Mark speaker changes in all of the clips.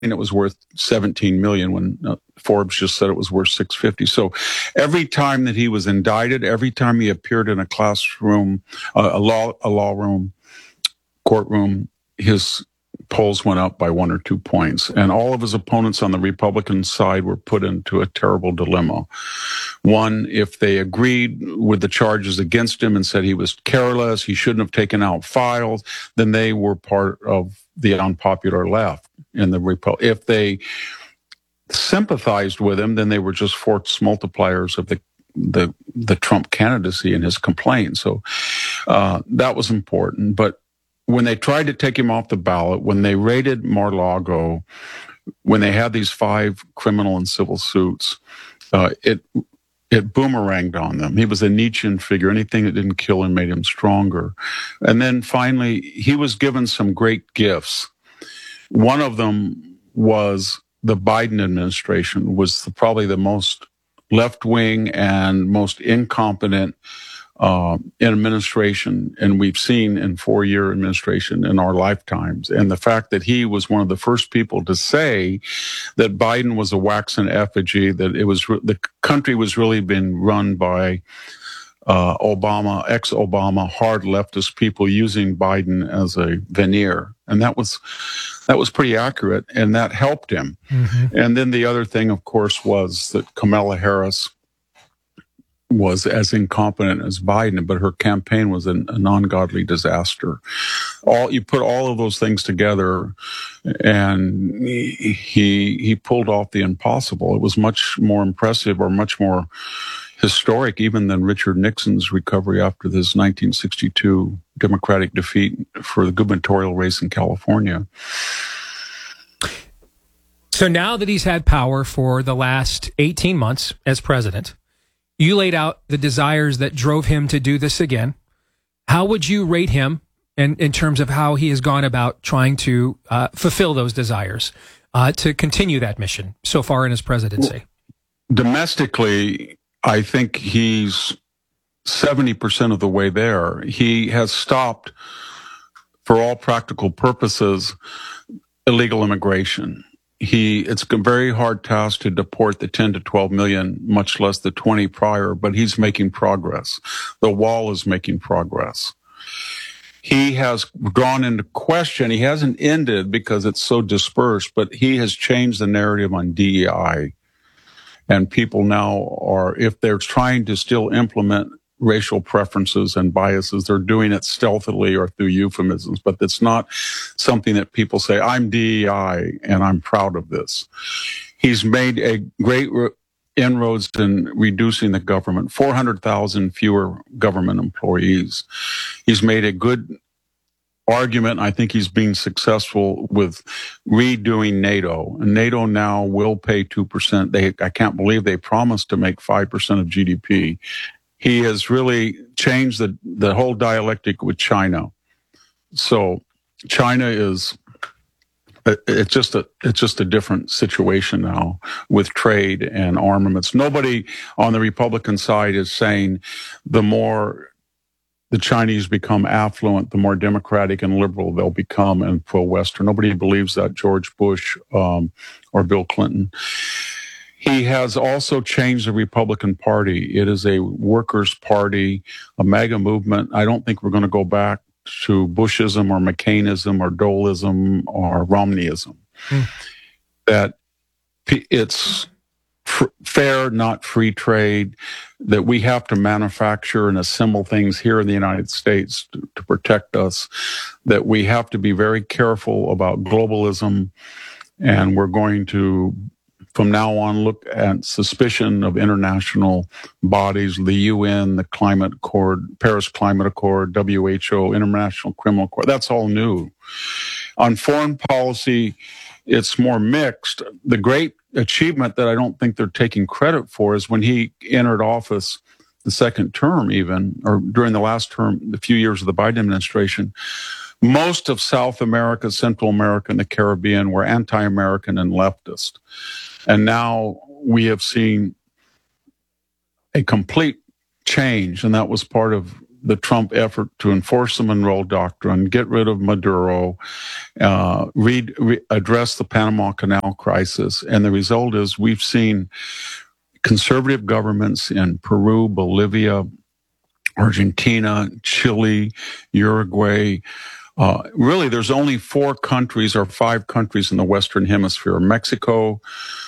Speaker 1: it was worth 17 million when Forbes just said it was worth 650. So every time that he was indicted, every time he appeared in a classroom, a law room, courtroom, his polls went up by 1 or 2 points. And all of his opponents on the Republican side were put into a terrible dilemma. One, if they agreed with the charges against him and said he was careless, he shouldn't have taken out files, then they were part of the unpopular left in the Republic. If they sympathized with him, then they were just force multipliers of the Trump candidacy and his complaint. So that was important. But when they tried to take him off the ballot, when they raided Mar-a-Lago, when they had these 5 criminal and civil suits, it boomeranged on them. He was a Nietzschean figure. Anything that didn't kill him made him stronger. And then finally, he was given some great gifts. One of them was the Biden administration was probably the most left-wing and most incompetent administration, and we've seen in 4-year administration in our lifetimes. And the fact that he was one of the first people to say that Biden was a waxen effigy, that it was the country was really being run by Obama, ex-Obama, hard leftist people using Biden as a veneer. And that was pretty accurate, and that helped him. Mm-hmm. And then the other thing, of course, was that Kamala Harris was as incompetent as Biden, but her campaign was a non-godly disaster. You put all of those things together, and he pulled off the impossible. It was much more impressive, or much more historic, even than Richard Nixon's recovery after this 1962 Democratic defeat for the gubernatorial race in California.
Speaker 2: So now that he's had power for the last 18 months as president, you laid out the desires that drove him to do this again. How would you rate him in terms of how he has gone about trying to fulfill those desires, to continue that mission so far in his presidency?
Speaker 1: Domestically, I think he's 70% of the way there. He has stopped, for all practical purposes, illegal immigration. It's a very hard task to deport the 10 to 12 million, much less the 20 prior, but he's making progress. The wall is making progress. He has gone into question. He hasn't ended because it's so dispersed, but he has changed the narrative on DEI. And people now are, if they're trying to still implement racial preferences and biases, they're doing it stealthily or through euphemisms, but it's not something that people say, I'm DEI and I'm proud of this. He's made a great inroads in reducing the government, 400,000 fewer government employees. He's made a good argument. I think he's being successful with redoing NATO. And NATO now will pay 2%. I can't believe they promised to make 5% of GDP. He has really changed the whole dialectic with China. So China is it's just a different situation now with trade and armaments. Nobody on the Republican side is saying the more the Chinese become affluent, the more democratic and liberal they'll become and pro-Western. Nobody believes that, George Bush or Bill Clinton. He has also changed the Republican Party. It is a workers' party, a MAGA movement. I don't think we're going to go back to Bushism or McCainism or Doleism or Romneyism. That it's fair, not free trade, that we have to manufacture and assemble things here in the United States to protect us, that we have to be very careful about globalism, and we're going to, from now on, look at suspicion of international bodies, the UN, the Climate Accord, Paris Climate Accord, WHO, International Criminal Court. That's all new. On foreign policy, it's more mixed. The great achievement that I don't think they're taking credit for is when he entered office, the second term even, or during the last term, the few years of the Biden administration, most of South America, Central America, and the Caribbean were anti-American and leftist. And now we have seen a complete change, and that was part of the Trump effort to enforce the Monroe Doctrine, get rid of Maduro, address the Panama Canal crisis. And the result is we've seen conservative governments in Peru, Bolivia, Argentina, Chile, Uruguay. Really, there's only 4 countries or 5 countries in the Western Hemisphere: Mexico,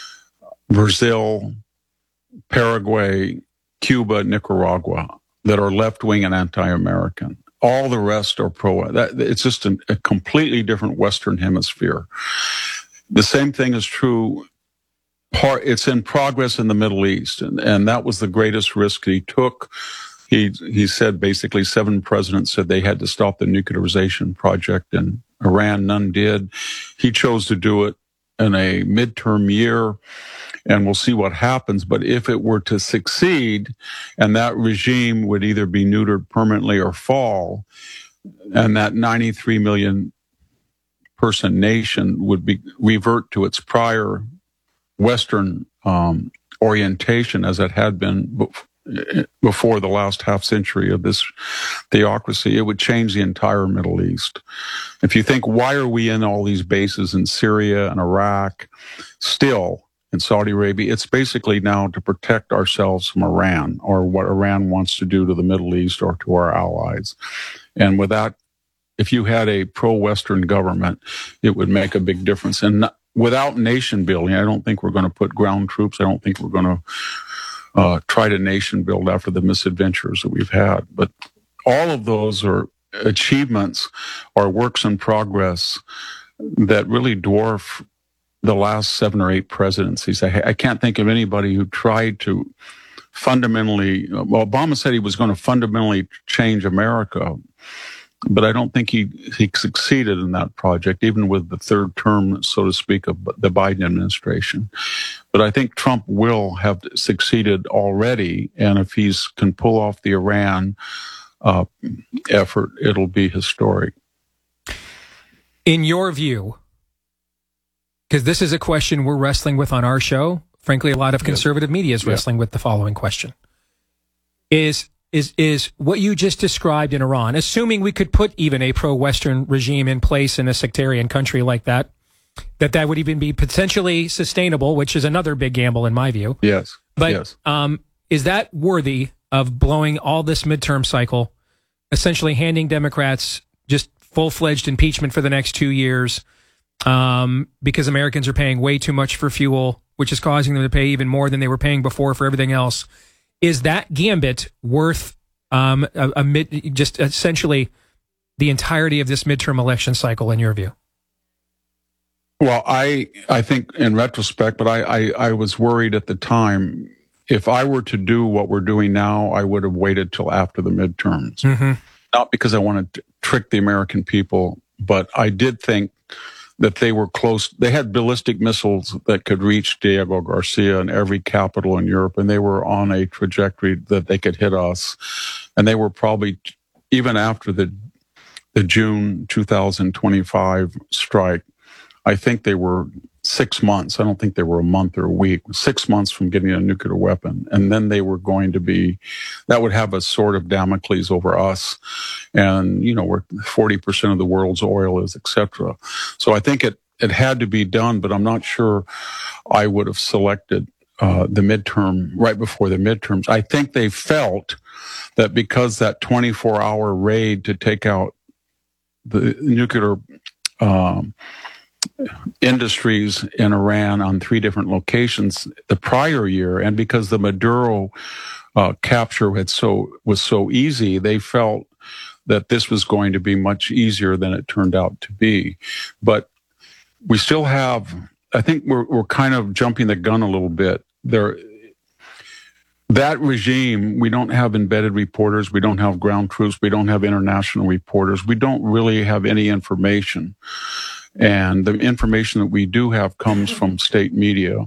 Speaker 1: Brazil, Paraguay, Cuba, Nicaragua, that are left-wing and anti-American. All the rest are pro. It's just a completely different Western Hemisphere. The same thing is true. It's in progress in the Middle East, and that was the greatest risk he took. He said basically 7 presidents said they had to stop the nuclearization project in Iran. None did. He chose to do it in a midterm year, and we'll see what happens. But if it were to succeed, and that regime would either be neutered permanently or fall, and that 93 million person nation would revert to its prior Western orientation as it had been before the last half century of this theocracy, it would change the entire Middle East. If you think, why are we in all these bases in Syria and Iraq, still in Saudi Arabia? It's basically now to protect ourselves from Iran, or what Iran wants to do to the Middle East or to our allies. And with that, if you had a pro-Western government, it would make a big difference. And without nation building, I don't think we're going to put ground troops. I don't think we're going to try to nation build after the misadventures that we've had. But all of those are achievements or works in progress that really dwarf the last 7 or 8 presidencies. I can't think of anybody who tried to fundamentally, well, Obama said he was going to fundamentally change America, but I don't think he succeeded in that project, even with the third term, so to speak, of the Biden administration. But I think Trump will have succeeded already, and if he can pull off the Iran effort, it'll be historic.
Speaker 2: In your view, because this is a question we're wrestling with on our show, frankly, a lot of conservative media is wrestling with the following question. Is what you just described in Iran, assuming we could put even a pro-Western regime in place in a sectarian country like that would even be potentially sustainable, which is another big gamble in my view.
Speaker 1: Yes.
Speaker 2: But
Speaker 1: yes.
Speaker 2: Is that worthy of blowing all this midterm cycle, essentially handing Democrats just full-fledged impeachment for the next 2 years because Americans are paying way too much for fuel, which is causing them to pay even more than they were paying before for everything else? Is that gambit worth just essentially the entirety of this midterm election cycle, in your view?
Speaker 1: Well, I think in retrospect, but I was worried at the time. If I were to do what we're doing now, I would have waited till after the midterms. Mm-hmm. Not because I wanted to trick the American people, but I did think that they were close. They had ballistic missiles that could reach Diego Garcia and every capital in Europe, and they were on a trajectory that they could hit us. And they were probably, even after the June 2025 strike, I think they were 6 months. I don't think they were a month or a week, 6 months from getting a nuclear weapon. And then they were going to be, that would have a sword of Damocles over us. And, you know, where 40% of the world's oil is, et cetera. So I think it had to be done, but I'm not sure I would have selected the midterm right before the midterms. I think they felt that because that 24-hour raid to take out the nuclear industries in Iran on 3 different locations the prior year, and because the Maduro capture was so easy, they felt that this was going to be much easier than it turned out to be. But we still have, I think we're kind of jumping the gun a little bit. That regime, we don't have embedded reporters, we don't have ground troops, we don't have international reporters, we don't really have any information. And the information that we do have comes from state media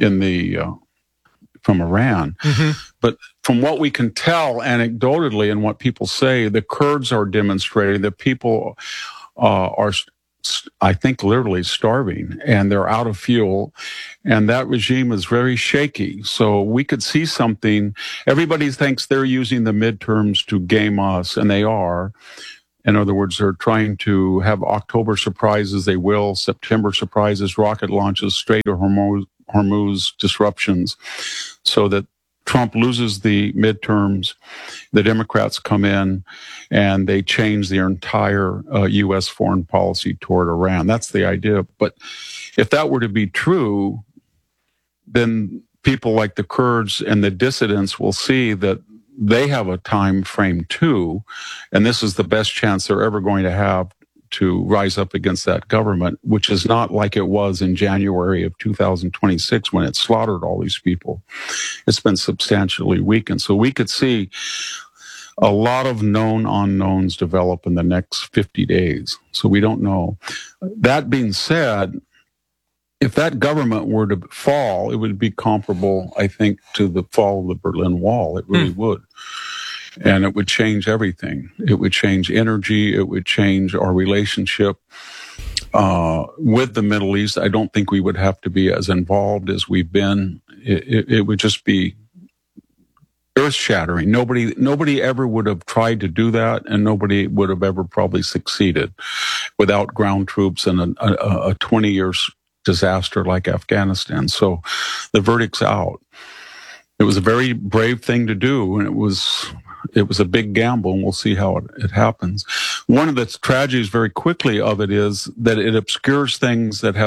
Speaker 1: from Iran. Mm-hmm. But from what we can tell anecdotally and what people say, the Kurds are demonstrating, that people are I think, literally starving, and they're out of fuel. And that regime is very shaky. So we could see something. Everybody thinks they're using the midterms to game us, and they are. In other words, they're trying to have October surprises. They will. September surprises, rocket launches, Strait of Hormuz disruptions, so that Trump loses the midterms. The Democrats come in and they change their entire U.S. foreign policy toward Iran. That's the idea. But if that were to be true, then people like the Kurds and the dissidents will see that they have a time frame too, and this is the best chance they're ever going to have to rise up against that government, which is not like it was in January of 2026 when it slaughtered all these people. It's been substantially weakened. So we could see a lot of known unknowns develop in the next 50 days. So we don't know. That being said, if that government were to fall, it would be comparable, I think, to the fall of the Berlin Wall. It really would. And it would change everything. It would change energy. It would change our relationship with the Middle East. I don't think we would have to be as involved as we've been. It would just be earth-shattering. Nobody ever would have tried to do that, and nobody would have ever probably succeeded without ground troops and a 20 years disaster like Afghanistan. So the verdict's out. It was a very brave thing to do, and it was a big gamble, and we'll see how it happens. One of the tragedies very quickly of it is that it obscures things that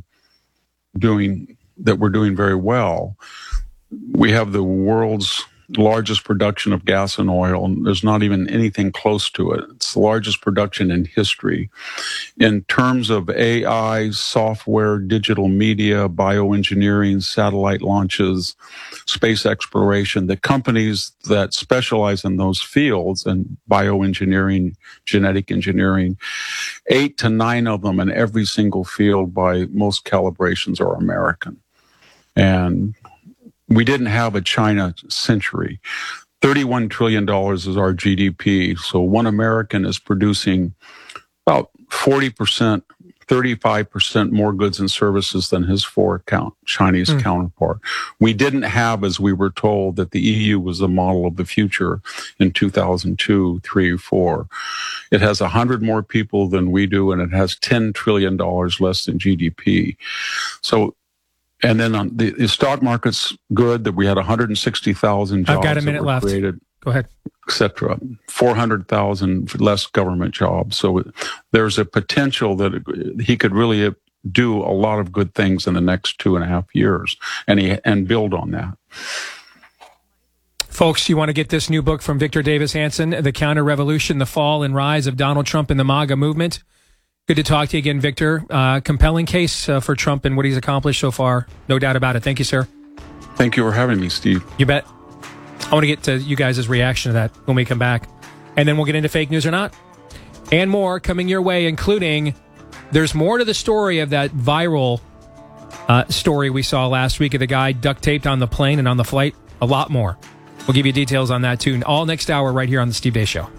Speaker 1: we're doing very well. We have the world's largest production of gas and oil, and there's not even anything close to it. It's the largest production in history. In terms of AI, software, digital media, bioengineering, satellite launches, space exploration, the companies that specialize in those fields, and bioengineering, genetic engineering, 8 to 9 of them in every single field by most calibrations are American. And we didn't have a China century. $31 trillion is our GDP. So one American is producing about 40%, 35% more goods and services than his Chinese counterpart. We didn't have, as we were told, that the EU was the model of the future in 2002, 3, 4. It has 100 more people than we do, and it has $10 trillion less than GDP. So, and then on the stock market's good, that we had 160,000 jobs.
Speaker 2: I've got a minute left.
Speaker 1: Created,
Speaker 2: go ahead.
Speaker 1: etc. 400,000 less government jobs. So there's a potential that he could really do a lot of good things in the next 2.5 years, and build on that.
Speaker 2: Folks, you want to get this new book from Victor Davis Hanson, The Counter-Revolution, The Fall and Rise of Donald Trump and the MAGA Movement. Good to talk to you again, Victor. Compelling case for Trump and what he's accomplished so far. No doubt about it. Thank you, sir.
Speaker 1: Thank you for having me, Steve.
Speaker 2: You bet. I want to get to you guys' reaction to that when we come back. And then we'll get into fake news or not. And more coming your way, including there's more to the story of that viral story we saw last week of the guy duct taped on the plane and on the flight. A lot more. We'll give you details on that, too. All next hour right here on The Steve Deace Show.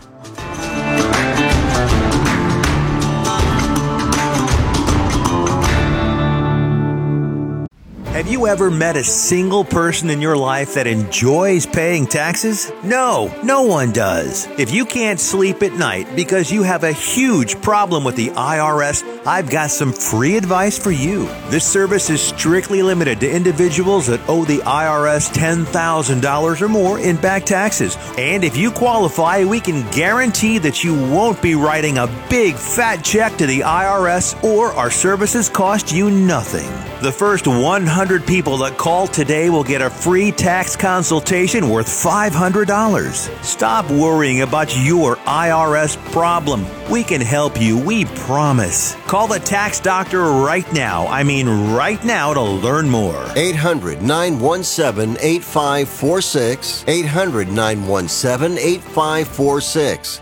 Speaker 3: Have you ever met a single person in your life that enjoys paying taxes? No, no one does. If you can't sleep at night because you have a huge problem with the IRS, I've got some free advice for you. This service is strictly limited to individuals that owe the IRS $10,000 or more in back taxes. And if you qualify, we can guarantee that you won't be writing a big fat check to the IRS, or our services cost you nothing. The first 100 people that call today will get a free tax consultation worth $500. Stop worrying about your IRS problem. We can help you, we promise. Call the tax doctor right now. I mean right now, to learn more.
Speaker 4: 800-917-8546. 800-917-8546.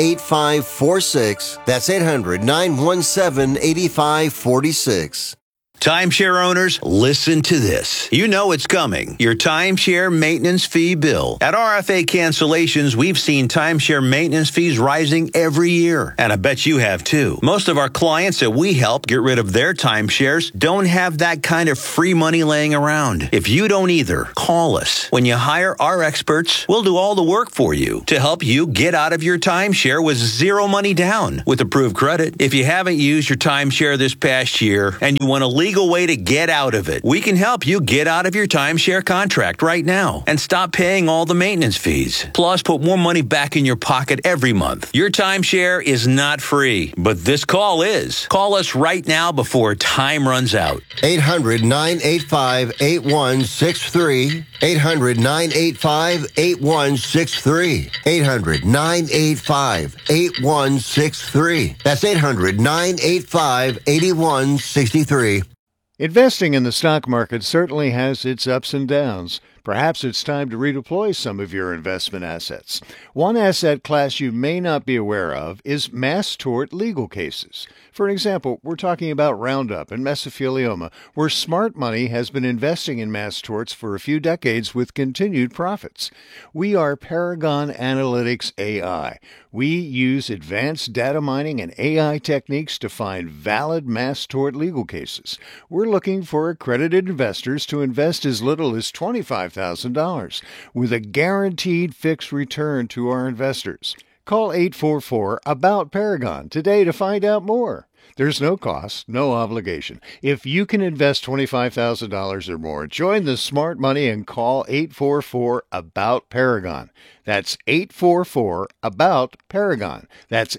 Speaker 4: 800-917-8546. That's 800-917-8546.
Speaker 3: Timeshare owners, listen to this. You know it's coming. Your timeshare maintenance fee bill. At RFA Cancellations, we've seen timeshare maintenance fees rising every year. And I bet you have too. Most of our clients that we help get rid of their timeshares don't have that kind of free money laying around. If you don't either, call us. When you hire our experts, we'll do all the work for you to help you get out of your timeshare with zero money down with approved credit. If you haven't used your timeshare this past year and you want to legal way to get out of it, we can help you get out of your timeshare contract right now and stop paying all the maintenance fees. Plus, put more money back in your pocket every month. Your timeshare is not free, but this call is. Call us right now before time runs out.
Speaker 4: 800-985-8163. 800-985-8163. 800-985-8163. That's 800-985-8163.
Speaker 5: Investing in the stock market certainly has its ups and downs. Perhaps it's time to redeploy some of your investment assets. One asset class you may not be aware of is mass tort legal cases. For example, we're talking about Roundup and mesothelioma, where smart money has been investing in mass torts for a few decades with continued profits. We are Paragon Analytics AI. We use advanced data mining and AI techniques to find valid mass tort legal cases. We're looking for accredited investors to invest as little as $25,000 with a guaranteed fixed return to our investors. Call 844-ABOUT-PARAGON today to find out more. There's no cost, no obligation. If you can invest $25,000 or more, join the smart money and call 844-ABOUT-PARAGON. That's 844-ABOUT-PARAGON. That's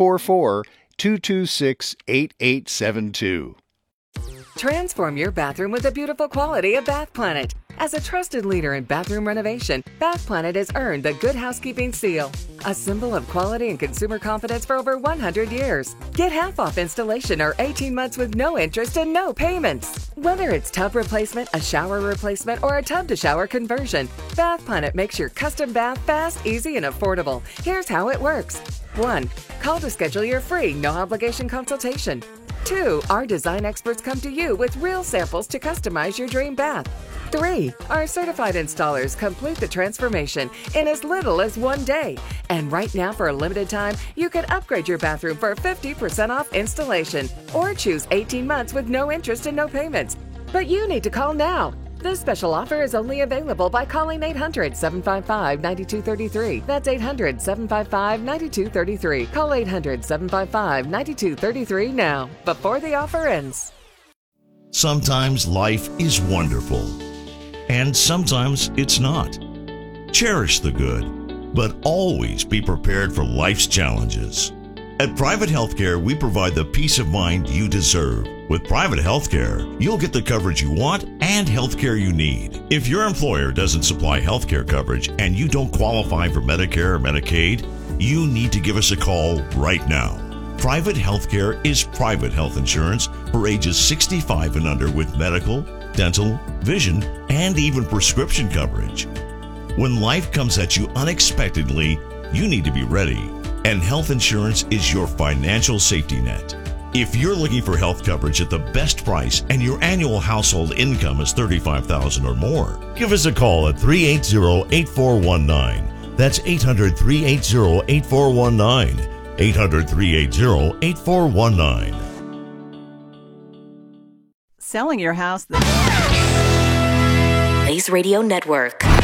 Speaker 5: 844-226-8872.
Speaker 6: Transform your bathroom with the beautiful quality of Bath Planet. As a trusted leader in bathroom renovation, Bath Planet has earned the Good Housekeeping seal, a symbol of quality and consumer confidence for over 100 years. Get half off installation or 18 months with no interest and no payments. Whether it's tub replacement, a shower replacement, or a tub-to-shower conversion, Bath Planet makes your custom bath fast, easy, and affordable. Here's how it works. 1. Call to schedule your free, no-obligation consultation. 2. Our design experts come to you with real samples to customize your dream bath. 3. Our certified installers complete the transformation in as little as 1 day. And right now, for a limited time, you can upgrade your bathroom for 50% off installation or choose 18 months with no interest and no payments. But you need to call now. This special offer is only available by calling 800-755-9233. That's 800-755-9233. Call 800-755-9233 now, before the offer ends.
Speaker 7: Sometimes life is wonderful, and sometimes it's not. Cherish the good, but always be prepared for life's challenges. At Private Healthcare, we provide the peace of mind you deserve. With private healthcare, you'll get the coverage you want and healthcare you need. If your employer doesn't supply healthcare coverage and you don't qualify for Medicare or Medicaid, you need to give us a call right now. Private healthcare is private health insurance for ages 65 and under with medical, dental, vision, and even prescription coverage. When life comes at you unexpectedly, you need to be ready, and health insurance is your financial safety net. If you're looking for health coverage at the best price and your annual household income is $35,000 or more, give us a call at 380-8419. That's 800-380-8419. 800-380-8419.
Speaker 8: Selling your house.
Speaker 9: Blaze Radio Network.